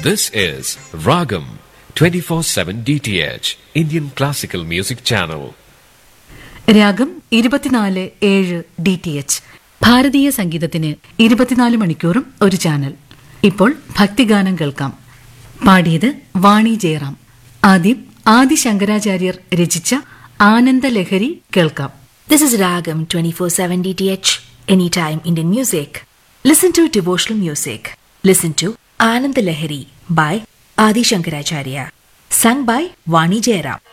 This is Ragam 24/7 DTH Indian Classical Music Channel. രാഗം 24/7 DTH ഭാരതീയ സംഗീതത്തിന് 24 മണിക്കൂറും ഒരു ചാനൽ. ഇപ്പോൾ ഭക്തിഗാനം കേൾക്കാം. പാടിയത് വാണി ജയറാം. ആദ്യം ആദി ശങ്കരാചാര്യർ രചിച്ച ആനന്ദലഹരി കേൾക്കാം. This is Ragam 24/7 DTH, anytime Indian music. Listen to devotional music. Listen to Anand Lahari by Adi Shankaracharya, sung by Vani Jairam.